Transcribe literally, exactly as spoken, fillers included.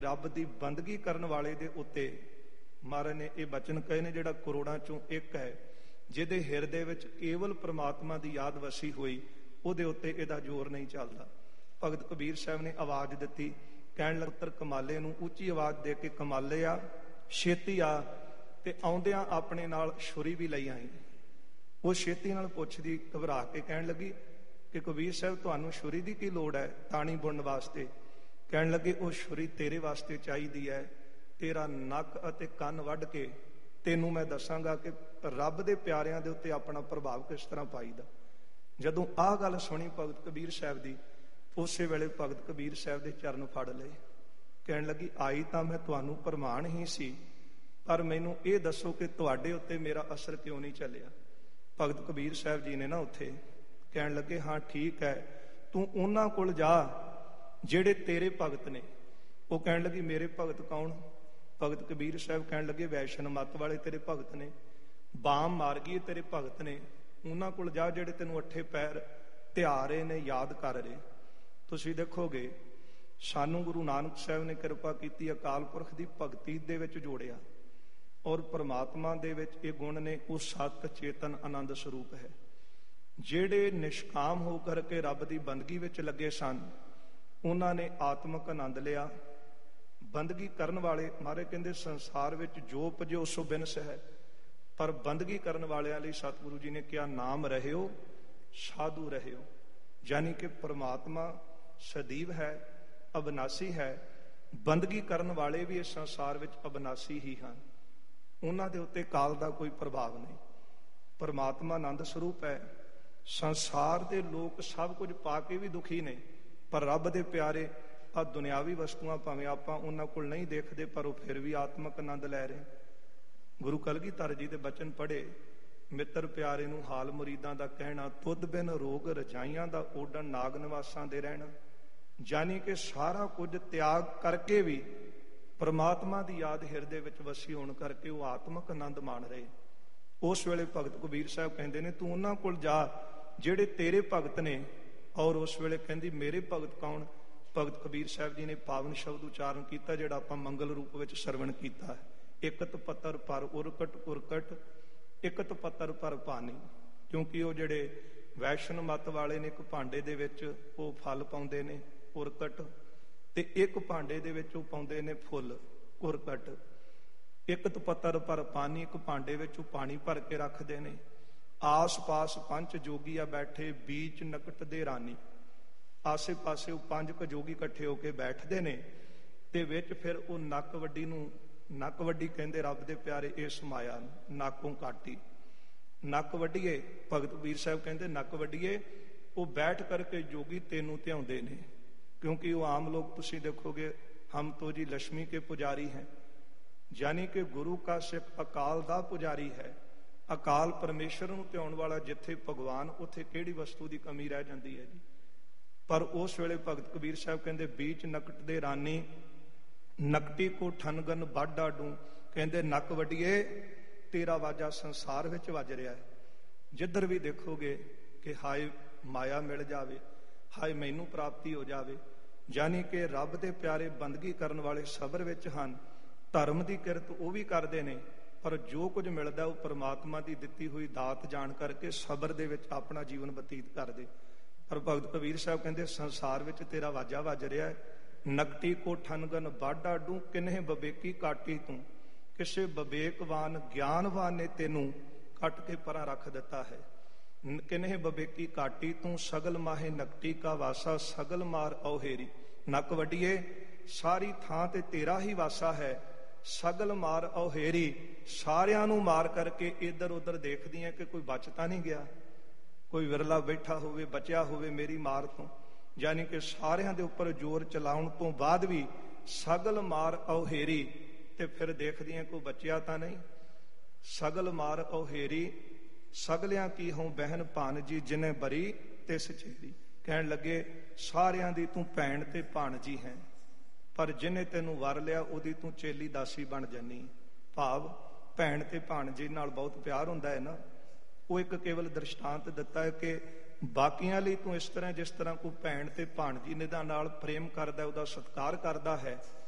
ਰੱਬ ਦੀ ਬੰਦਗੀ ਕਰਨ ਵਾਲੇ ਦੇ ਉੱਤੇ ਮਹਾਰਾਜ ਨੇ ਇਹ ਬਚਨ ਕਹੇ ਨੇ, ਜਿਹੜਾ ਕਰੋੜਾਂ ਚੋਂ ਇੱਕ ਹੈ, ਜਿਹਦੇ ਹਿਰਦੇ ਵਿੱਚ ਕੇਵਲ ਪ੍ਰਮਾਤਮਾ ਦੀ ਯਾਦ ਵਸੀ ਹੋਈ, ਉਹਦੇ ਉੱਤੇ ਇਹਦਾ ਜ਼ੋਰ ਨਹੀਂ ਚੱਲਦਾ। ਭਗਤ ਕਬੀਰ ਸਾਹਿਬ ਨੇ ਆਵਾਜ਼ ਦਿੱਤੀ, ਕਹਿਣ ਲੱਗ ਪੁੱਤਰ ਕਮਾਲੇ ਨੂੰ ਉੱਚੀ ਆਵਾਜ਼ ਦੇ ਕੇ, ਕਮਾਲੇ ਆ ਛੇਤੀ ਆ, ਤੇ ਆਉਂਦਿਆਂ ਆਪਣੇ ਨਾਲ ਛੁਰੀ ਵੀ ਲਈ ਆਈ। ਉਹ ਛੇਤੀ ਨਾਲ ਪੁੱਛਦੀ, ਘਬਰਾ ਕੇ ਕਹਿਣ ਲੱਗੀ ਕਿ ਕਬੀਰ ਸਾਹਿਬ ਤੁਹਾਨੂੰ ਛੁਰੀ ਦੀ ਕੀ ਲੋੜ ਹੈ ਤਾਣੀ ਬੁਣਨ ਵਾਸਤੇ? ਕਹਿਣ ਲੱਗੇ ਉਹ ਛੁਰੀ ਤੇਰੇ ਵਾਸਤੇ ਚਾਹੀਦੀ ਹੈ, ਤੇਰਾ ਨੱਕ ਅਤੇ ਕੰਨ ਵੱਢ ਕੇ ਤੈਨੂੰ ਮੈਂ ਦੱਸਾਂਗਾ ਕਿ ਰੱਬ ਦੇ ਪਿਆਰਿਆਂ ਦੇ ਉੱਤੇ ਆਪਣਾ ਪ੍ਰਭਾਵ ਕਿਸ ਤਰ੍ਹਾਂ ਪਾਈਦਾ। ਜਦੋਂ ਆਹ ਗੱਲ ਸੁਣੀ ਭਗਤ ਕਬੀਰ ਸਾਹਿਬ ਦੀ, ਉਸੇ ਵੇਲੇ ਭਗਤ ਕਬੀਰ ਸਾਹਿਬ ਦੇ ਚਰਨ ਫੜ ਲਏ। ਕਹਿਣ ਲੱਗੀ ਆਈ ਤਾਂ ਮੈਂ ਤੁਹਾਨੂੰ ਪ੍ਰਮਾਣ ਹੀ ਸੀ, ਪਰ ਮੈਨੂੰ ਇਹ ਦੱਸੋ ਕਿ ਤੁਹਾਡੇ ਉੱਤੇ ਮੇਰਾ ਅਸਰ ਕਿਉਂ ਨਹੀਂ ਚੱਲਿਆ? ਭਗਤ ਕਬੀਰ ਸਾਹਿਬ ਜੀ ਨੇ ਨਾ ਉੱਥੇ ਕਹਿਣ ਲੱਗੇ, ਹਾਂ ਠੀਕ ਹੈ, ਤੂੰ ਉਹਨਾਂ ਕੋਲ ਜਾ ਜਿਹੜੇ ਤੇਰੇ ਭਗਤ ਨੇ। ਉਹ ਕਹਿਣ ਲੱਗੀ ਮੇਰੇ ਭਗਤ ਕੌਣ? ਭਗਤ ਕਬੀਰ ਸਾਹਿਬ ਕਹਿਣ ਲੱਗੇ ਵੈਸ਼ਨ ਮੱਤ ਵਾਲੇ ਤੇਰੇ ਭਗਤ ਨੇ, ਬਾਮ ਮਾਰਗੀ ਤੇਰੇ ਭਗਤ ਨੇ, ਉਹਨਾਂ ਕੋਲ ਜਾ ਜਿਹੜੇ ਤੈਨੂੰ ਅੱਠੇ ਪੈਰ ਧਿਆ ਰਹੇ ਨੇ, ਯਾਦ ਕਰ ਰਹੇ। ਤੁਸੀਂ ਦੇਖੋਗੇ ਸਾਨੂੰ ਗੁਰੂ ਨਾਨਕ ਸਾਹਿਬ ਨੇ ਕਿਰਪਾ ਕੀਤੀ, ਅਕਾਲ ਪੁਰਖ ਦੀ ਭਗਤੀ ਦੇ ਵਿੱਚ ਜੋੜਿਆ, ਔਰ ਪ੍ਰਮਾਤਮਾ ਦੇ ਵਿੱਚ ਇਹ ਗੁਣ ਨੇ, ਉਹ ਸਤ ਚੇਤਨ ਆਨੰਦ ਸਰੂਪ ਹੈ। ਜਿਹੜੇ ਨਿਸ਼ਕਾਮ ਹੋ ਕਰਕੇ ਰੱਬ ਦੀ ਬੰਦਗੀ ਵਿੱਚ ਲੱਗੇ ਸਨ, ਉਹਨਾਂ ਨੇ ਆਤਮਿਕ ਆਨੰਦ ਲਿਆ। ਬੰਦਗੀ ਕਰਨ ਵਾਲੇ ਮਹਾਰਾਜ ਕਹਿੰਦੇ ਸੰਸਾਰ ਵਿੱਚ ਜੋ ਉਪਜਿਓ ਸੋ ਬਿਨਸ ਹੈ, ਪਰ ਬੰਦਗੀ ਕਰਨ ਵਾਲਿਆਂ ਲਈ ਸਤਿਗੁਰੂ ਜੀ ਨੇ ਕਿਹਾ ਨਾਮ ਰਹਿਓ ਸਾਧੂ ਰਹਿਓ। ਯਾਨੀ ਕਿ ਪ੍ਰਮਾਤਮਾ ਸਦੀਵ ਹੈ, ਅਬਨਾਸੀ ਹੈ। ਬੰਦਗੀ ਕਰਨ ਵਾਲੇ ਵੀ ਇਸ ਸੰਸਾਰ ਵਿੱਚ ਅਬਨਾਸੀ ਹੀ ਹਨ, ਉਹਨਾਂ ਦੇ ਉੱਤੇ ਕਾਲ ਦਾ ਕੋਈ ਪ੍ਰਭਾਵ ਨਹੀਂ। ਪ੍ਰਮਾਤਮਾ ਆਨੰਦ ਸਰੂਪ ਹੈ। ਸੰਸਾਰ ਦੇ ਲੋਕ ਸਭ ਕੁਝ ਪਾ ਕੇ ਵੀ ਦੁਖੀ ਨੇ, ਪਰ ਰੱਬ ਦੇ ਪਿਆਰੇ ਆ ਦੁਨਿਆਵੀ ਵਸਤੂਆਂ ਭਾਵੇਂ ਆਪਾਂ ਉਹਨਾਂ ਕੋਲ ਨਹੀਂ ਦੇਖਦੇ, ਪਰ ਉਹ ਫਿਰ ਵੀ ਆਤਮਿਕ ਆਨੰਦ ਲੈ ਰਹੇ। ਗੁਰੂ ਕਲਗੀਧਰ ਜੀ ਦੇ ਬਚਨ ਪੜ੍ਹੇ, ਮਿੱਤਰ ਪਿਆਰੇ ਨੂੰ ਹਾਲ ਮੁਰੀਦਾਂ ਦਾ ਕਹਿਣਾ, ਤੁਧ ਬਿਨ ਰੋਗ ਰਜਾਈਆਂ ਦਾ ਓਡਣ, ਨਾਗ ਨਿਵਾਸਾਂ ਦੇ ਰਹਿਣਾ। ਯਾਨੀ ਕਿ ਸਾਰਾ ਕੁਝ ਤਿਆਗ ਕਰਕੇ ਵੀ ਪ੍ਰਮਾਤਮਾ ਦੀ ਯਾਦ ਹਿਰਦੇ ਵਿੱਚ ਵਸੀ ਹੋਣ ਕਰਕੇ ਉਹ ਆਤਮਿਕ ਆਨੰਦ ਮਾਣ ਰਹੇ। ਉਸ ਵੇਲੇ ਭਗਤ ਕਬੀਰ ਸਾਹਿਬ ਕਹਿੰਦੇ ਨੇ ਤੂੰ ਉਹਨਾਂ ਕੋਲ ਜਾ ਜਿਹੜੇ ਤੇਰੇ ਭਗਤ ਨੇ। ਔਰ ਉਸ ਵੇਲੇ ਕਹਿੰਦੀ ਮੇਰੇ ਭਗਤ ਕੌਣ? ਭਗਤ ਕਬੀਰ ਸਾਹਿਬ ਜੀ ਨੇ ਪਾਵਨ ਸ਼ਬਦ ਉਚਾਰਨ ਕੀਤਾ, ਜਿਹੜਾ ਆਪਾਂ ਮੰਗਲ ਰੂਪ ਵਿੱਚ ਸਰਵਣ ਕੀਤਾ ਹੈ। ਇਕਤ ਪੱਤਰ ਪਰ ਉਰਕਟ ਉਰਕਟ, ਇਕਤ ਪੱਤਰ ਪਰ ਪਾਣੀ। ਕਿਉਂਕਿ ਉਹ ਜਿਹੜੇ ਵੈਸ਼ਨ ਮੱਤ ਵਾਲੇ ਨੇ, ਇੱਕ ਭਾਂਡੇ ਦੇ ਵਿੱਚ ਉਹ ਫਲ ਪਾਉਂਦੇ ਨੇ ਉਰਕਟ, ਤੇ ਇੱਕ ਭਾਂਡੇ ਦੇ ਵਿੱਚ ਉਹ ਪਾਉਂਦੇ ਨੇ ਫੁੱਲ ਉਰਕਟ। ਇਕਤ ਪੱਤਰ ਪਰ ਪਾਣੀ, ਇੱਕ ਭਾਂਡੇ ਵਿੱਚ ਉਹ ਪਾਣੀ ਭਰ ਕੇ ਰੱਖਦੇ ਨੇ। ਆਸ ਪਾਸ ਪੰਜ ਜੋਗੀਆ ਬੈਠੇ, ਬੀਚ ਨਕਟ ਦੇ ਰਾਨੀ। ਆਸੇ ਪਾਸੇ ਉਹ ਪੰਜ ਕ ਜੋਗੀ ਇਕੱਠੇ ਹੋ ਕੇ ਬੈਠਦੇ ਨੇ, ਤੇ ਵਿੱਚ ਫਿਰ ਉਹ ਨੱਕ ਵੱਡੀ ਨੂੰ, ਨੱਕ ਵੱਡੀ ਕਹਿੰਦੇ ਰੱਬ ਦੇ ਪਿਆਰੇ ਇਸ ਮਾਇਆ ਨੂੰ, ਨਾਕੋਂ ਕਾਟੀ ਨੱਕ ਵੱਢੀਏ। ਭਗਤ ਕਬੀਰ ਸਾਹਿਬ ਕਹਿੰਦੇ ਨੱਕ ਵੱਢੀਏ। ਉਹ ਬੈਠ ਕਰਕੇ ਜੋਗੀ ਤੈਨੂੰ ਧਿਆਉਂਦੇ ਨੇ, ਕਿਉਂਕਿ ਉਹ ਆਮ ਲੋਕ ਤੁਸੀਂ ਦੇਖੋਗੇ ਹਮ ਤੋ ਜੀ ਲక్ష్ਮੀ ਕੇ ਪੁਜਾਰੀ ਹੈ, ਯਾਨੀ ਕਿ ਗੁਰੂ ਕਾ ਸਿੱਖ ਅਕਾਲ ਦਾ ਪੁਜਾਰੀ ਹੈ। ਅਕਾਲ ਪਰਮੇਸ਼ਰ ਨੂੰ ਧਿਆਉਣ ਵਾਲਾ ਜਿੱਥੇ ਭਗਵਾਨ, ਉੱਥੇ ਕਿਹੜੀ ਵਸਤੂ ਦੀ ਕਮੀ ਰਹਿ ਜਾਂਦੀ ਹੈ ਜੀ। ਪਰ ਉਸ ਵੇਲੇ ਭਗਤ ਕਬੀਰ ਸਾਹਿਬ ਕਹਿੰਦੇ ਬੀਚ ਨਕਟ ਦੇ ਰਾਨੀ, ਨਕਟੀ ਕੋ ਠਨਗਨ ਬਾਡਾ ਡੂੰ। ਕਹਿੰਦੇ ਨੱਕ ਵੱਢੀਏ, ਤੇਰਾ ਵਾਜਾ ਸੰਸਾਰ ਵਿੱਚ ਵੱਜ ਰਿਹਾ ਹੈ। ਜਿੱਧਰ ਵੀ ਦੇਖੋਗੇ ਕਿ ਹਾਏ ਮਾਇਆ ਮਿਲ ਜਾਵੇ, ਹਾਏ ਮੈਨੂੰ ਪ੍ਰਾਪਤੀ ਹੋ ਜਾਵੇ। ਯਾਨੀ ਕਿ ਰੱਬ ਦੇ ਪਿਆਰੇ ਬੰਦਗੀ ਕਰਨ ਵਾਲੇ ਸਬਰ ਵਿੱਚ ਹਨ। ਧਰਮ ਦੀ ਕਿਰਤ ਉਹ ਵੀ ਕਰਦੇ ਨੇ, ਪਰ ਜੋ ਕੁਝ ਮਿਲਦਾ ਉਹ ਪਰਮਾਤਮਾ ਦੀ ਦਿੱਤੀ ਹੋਈ ਦਾਤ ਜਾਣ ਕਰਕੇ ਸਬਰ ਦੇ ਵਿੱਚ ਆਪਣਾ ਜੀਵਨ ਬਤੀਤ ਕਰਦੇ। ਪਰ ਭਗਤ ਕਬੀਰ ਸਾਹਿਬ ਕਹਿੰਦੇ ਸੰਸਾਰ ਵਿੱਚ ਤੇਰਾ ਵਾਜਾ ਵੱਜ ਰਿਹਾ ਹੈ। ਨਕਟੀ ਕੋ ਠਨਗਨ ਬਾਡਾ ਡੂੰ, ਕਿਨਹੇ ਬਵੇਕੀ ਕਾਟੀ ਤੂੰ। ਕਿਸੇ ਬਵੇਕਵਾਨ ਗਿਆਨਵਾਨ ਨੇ ਤੈਨੂੰ ਕੱਟ ਕੇ ਪਰਾਂ ਰੱਖ ਦਿੱਤਾ ਹੈ। ਕਿਨਹੇ ਬਵੇਕੀ ਕਾਟੀ ਤੂੰ, ਸਗਲ ਮਾਹੇ ਨਕਟੀ ਕਾ ਵਾਸਾ, ਸਗਲ ਮਾਰ ਔਹੇਰੀ। ਨੱਕ ਵੱਢੀਏ, ਸਾਰੀ ਥਾਂ ਤੇ ਤੇਰਾ ਹੀ ਵਾਸਾ ਹੈ। ਸਗਲ ਮਾਰ ਔਹੇਰੀ, ਸਾਰਿਆਂ ਨੂੰ ਮਾਰ ਕਰਕੇ ਇੱਧਰ ਉੱਧਰ ਦੇਖਦੀ ਹੈ ਕਿ ਕੋਈ ਬਚ ਤਾਂ ਨਹੀਂ ਗਿਆ, ਕੋਈ ਵਿਰਲਾ ਬੈਠਾ ਹੋਵੇ ਬਚਿਆ ਹੋਵੇ ਮੇਰੀ ਮਾਰ ਤੋਂ। ਯਾਨੀ ਕਿ ਸਾਰਿਆਂ ਦੇ ਉੱਪਰ ਜ਼ੋਰ ਚਲਾਉਣ ਤੋਂ ਬਾਅਦ ਵੀ ਸਗਲ ਮਾਰ ਔਹੇਰੀ, ਤੇ ਫਿਰ ਦੇਖਦੀ ਹੈ ਕੋਈ ਬਚਿਆ ਤਾਂ ਨਹੀਂ। ਸਗਲ ਔਰ ਔਹੇਰੀ, ਸਗਲਿਆਂ ਕੀ ਹੋਂ ਬਹਿਨ ਭਾਣਜੀ, ਜਿਨੇ ਬਰੀ ਤੇ ਸਚੇਰੀ। ਕਹਿਣ ਲੱਗੇ ਸਾਰਿਆਂ ਦੀ ਤੂੰ ਭੈਣ ਤੇ ਭਾਣਜੀ ਹੈ, ਪਰ ਜਿਹਨੇ ਤੈਨੂੰ ਵਰ ਲਿਆ ਉਹਦੀ ਤੂੰ ਚੇਲੀ ਦਾਸੀ ਬਣ ਜਾਨੀ। ਭਾਵ ਭੈਣ ਤੇ ਭਾਣਜੀ ਨਾਲ ਬਹੁਤ ਪਿਆਰ ਹੁੰਦਾ ਹੈ ਨਾ। ਉਹ ਇੱਕ ਕੇਵਲ ਦ੍ਰਿਸ਼ਟਾਂਤ ਦਿੱਤਾ ਹੈ ਕਿ ਬਾਕੀਆਂ ਲਈ ਤੂੰ ਇਸ ਤਰ੍ਹਾਂ, ਜਿਸ ਤਰ੍ਹਾਂ ਕੋਈ ਭੈਣ ਤੇ ਭਾਣਜੀ ਦੇ ਨਾਲ ਪ੍ਰੇਮ ਕਰਦਾ, ਉਹਦਾ ਸਤਿਕਾਰ ਕਰਦਾ ਹੈ,